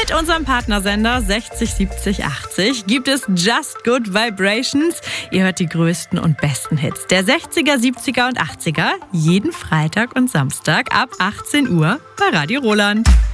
Mit unserem Partnersender 60 70 80 gibt es Just Good Vibrations. Ihr hört die größten und besten Hits der 60er, 70er und 80er jeden Freitag und Samstag ab 18 Uhr bei Radio Roland.